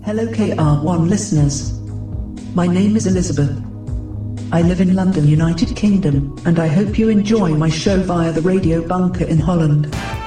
Hello KR1 listeners. My name is Elizabeth. I live in London, United Kingdom, and I hope you enjoy my show via the Radio Bunker in Holland.